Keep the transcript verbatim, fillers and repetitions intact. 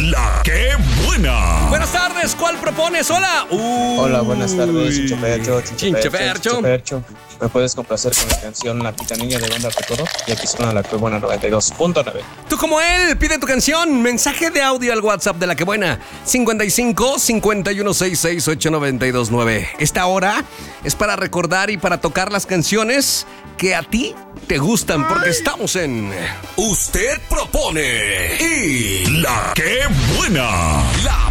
La que buena. Buenas tardes, ¿cuál propones? Hola. Uy. Hola, buenas tardes, Chinchepercho, Chinchepercho. Chinchepercho. ¿Me puedes complacer con la canción La Pitanilla de Banda Recodo? Y aquí suena La que buena noventa y dos punto nueve. Tú como él, pide tu canción. Mensaje de audio al WhatsApp de La que buena. cincuenta y cinco, cincuenta y uno, sesenta y seis, ocho noventa y dos nueve. Esta hora es para recordar y para tocar las canciones que a ti te gustan, porque estamos en Usted propone y La que buena. La